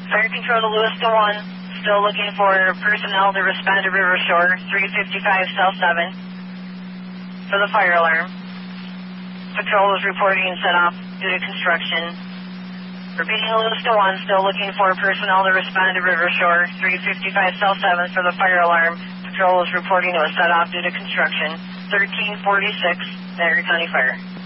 Fire Control to Lewiston 1. Still looking for personnel to respond to River Shore, 355 South 7 for the fire alarm. Patrol is reporting set off due to construction. Repeating Lewiston 1. Still looking for personnel to respond to River Shore, 355 South 7 for the fire alarm. Patrol is reporting it was set off due to construction. 1346, Niagara County Fire.